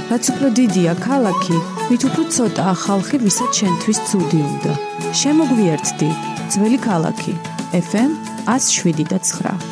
რაც უფრო დიდია ქალაქი, მით უფრო ცოტაა ხალხი, ვისაც შენთვის ცუდი უნდა. შემოგვიერთდი, ძველი ქალაქი, FM 107.9.